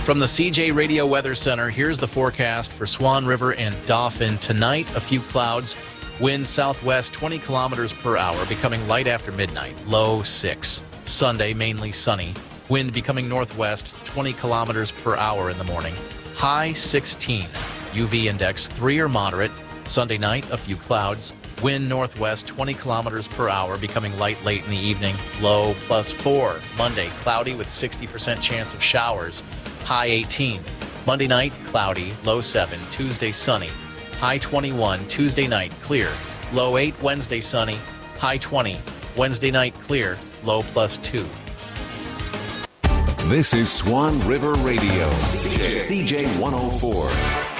From the CJ Radio Weather Center, here's the forecast for Swan River and Dauphin. Tonight, a few clouds. Wind southwest 20 kilometers per hour, becoming light after midnight, low 6. Sunday, mainly sunny. Wind becoming northwest 20 kilometers per hour in the morning, high 16. UV index 3 or moderate. Sunday night, a few clouds. Wind northwest 20 kilometers per hour, becoming light late in the evening, low +4. Monday, cloudy with 60% chance of showers, high 18. Monday night, cloudy, low 7. Tuesday, sunny, high 21. Tuesday night, clear, low 8. Wednesday, sunny, high 20. Wednesday night, clear, low +2. This is Swan River Radio, CJ 104.